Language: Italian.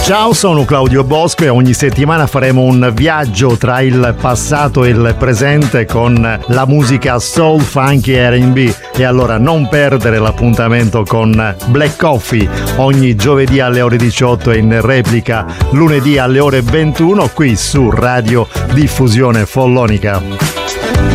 Ciao, sono Claudio Bosco e ogni settimana faremo un viaggio tra il passato e il presente con la musica soul, funky e R&B. E allora non perdere l'appuntamento con Black Coffee ogni giovedì alle ore 18 e in replica lunedì alle ore 21 qui su Radio Diffusione Follonica.